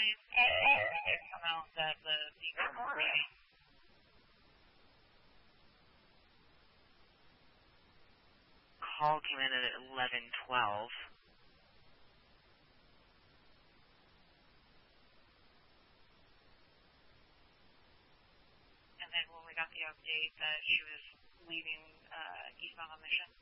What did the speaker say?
come out that the reading. Call came in at 11:12. And then when we got the update that she was leaving eastbound on Mission.